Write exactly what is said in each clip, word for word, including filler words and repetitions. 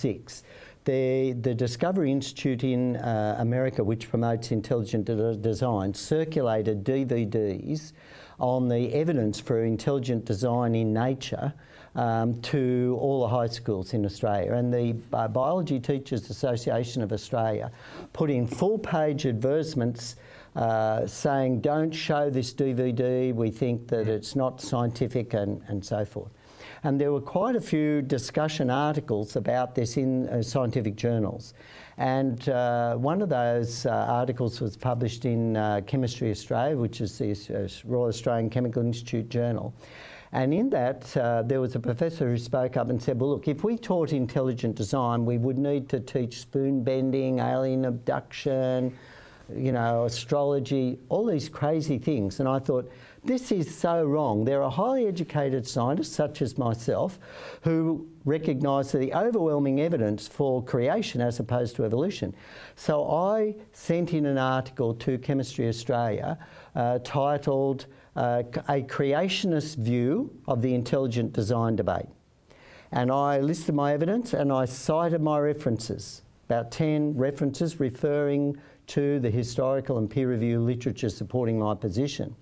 ninety-six, the, the Discovery Institute in uh, America, which promotes intelligent de design, circulated D V Ds on the evidence for intelligent design in nature um, to all the high schools in Australia. And the uh, Biology Teachers Association of Australia put in full-page advertisements uh, saying, don't show this D V D, we think that it's not scientific, and, and so forth. And there were quite a few discussion articles about this in uh, scientific journals. And uh, one of those uh, articles was published in uh, Chemistry Australia, which is the uh, Royal Australian Chemical Institute journal. And in that, uh, there was a professor who spoke up and said, well, look, if we taught intelligent design, we would need to teach spoon bending, alien abduction, you know, astrology, all these crazy things. And I thought, this is so wrong. There are highly educated scientists, such as myself, who recognise the overwhelming evidence for creation as opposed to evolution. So I sent in an article to Chemistry Australia uh, titled uh, A Creationist View of the Intelligent Design Debate. And I listed my evidence and I cited my references, about ten references referring to the historical and peer-reviewed literature supporting my position.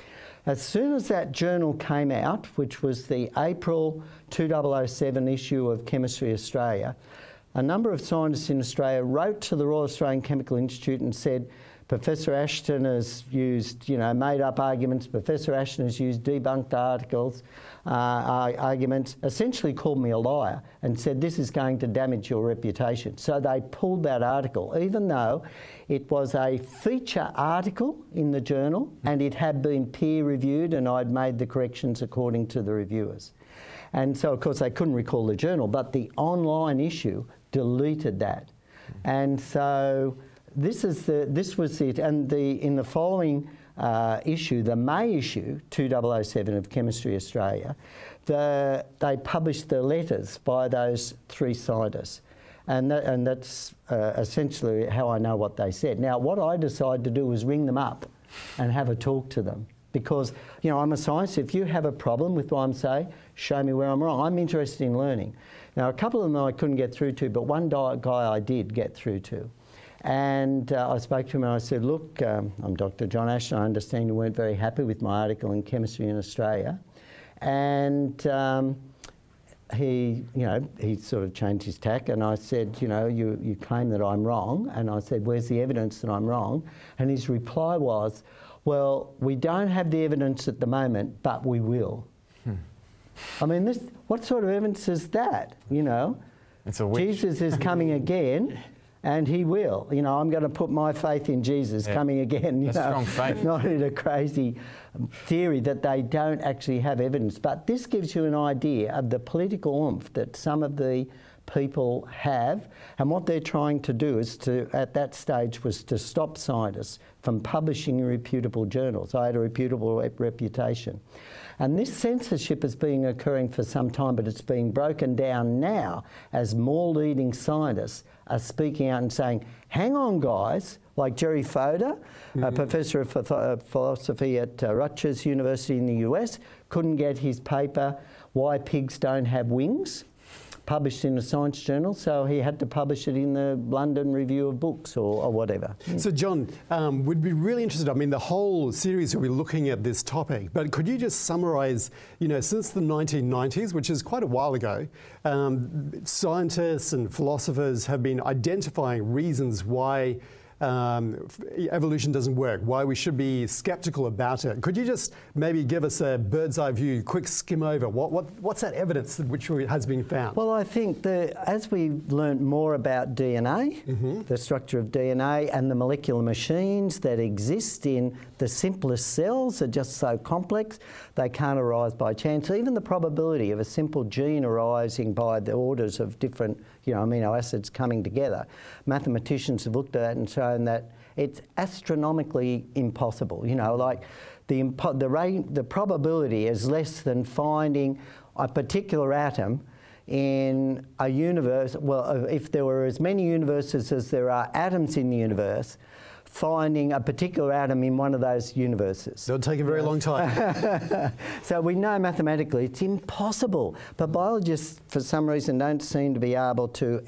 As soon as that journal came out, which was the April two thousand seven issue of Chemistry Australia, a number of scientists in Australia wrote to the Royal Australian Chemical Institute and said, Professor Ashton has used, you know, made-up arguments, Professor Ashton has used debunked articles, uh, arguments, essentially called me a liar and said this is going to damage your reputation. So they pulled that article, even though it was a feature article in the journal and it had been peer-reviewed and I'd made the corrections according to the reviewers. And so, of course, they couldn't recall the journal, but the online issue deleted that. And so this is the this was it. And the in the following uh, issue, the May issue, two thousand seven of Chemistry Australia, the, they published the letters by those three scientists. And, that, and that's uh, essentially how I know what they said. Now, what I decided to do was ring them up and have a talk to them. Because, you know, I'm a scientist. If you have a problem with what I'm saying, show me where I'm wrong. I'm interested in learning. Now, a couple of them I couldn't get through to, but one guy I did get through to. And uh, I spoke to him and I said, look, um, I'm Doctor John Ashton. I understand you weren't very happy with my article in Chemistry in Australia. And um, he, you know, he sort of changed his tack and I said, you know, you, you claim that I'm wrong. And I said, where's the evidence that I'm wrong? And his reply was, well, we don't have the evidence at the moment, but we will. Hmm. I mean, this, what sort of evidence is that, you know? It's a witch. Jesus is coming again. And he will. You know, I'm going to put my faith in Jesus yeah. coming again. You That's know, strong faith. Not in a crazy theory that they don't actually have evidence. But this gives you an idea of the political oomph that some of the people have. And what they're trying to do is to, at that stage, was to stop scientists from publishing in reputable journals. I had a reputable rep reputation. And this censorship has been occurring for some time, but it's being broken down now as more leading scientists are speaking out and saying, hang on, guys, like Jerry Fodor, mm-hmm. a professor of ph philosophy at uh, Rutgers University in the U S, couldn't get his paper, Why Pigs Don't Have Wings, published in a science journal, so he had to publish it in the London Review of Books or, or whatever. So John, um, we'd be really interested, I mean the whole series will be looking at this topic, but could you just summarise, you know, since the nineteen nineties, which is quite a while ago, um, scientists and philosophers have been identifying reasons why Um, evolution doesn't work, why we should be skeptical about it. Could you just maybe give us a bird's eye view, quick skim over, what, what, what's that evidence which has been found? Well, I think that as we've learnt more about D N A, mm-hmm. the structure of D N A and the molecular machines that exist in the simplest cells are just so complex, they can't arise by chance. Even the probability of a simple gene arising by the orders of different, you know, amino acids coming together, mathematicians have looked at that and shown that it's astronomically impossible. You know, like the impo the rate, the probability is less than finding a particular atom in a universe. Well, if there were as many universes as there are atoms in the universe, finding a particular atom in one of those universes. It'll take a very long time. So we know mathematically it's impossible, but biologists for some reason don't seem to be able to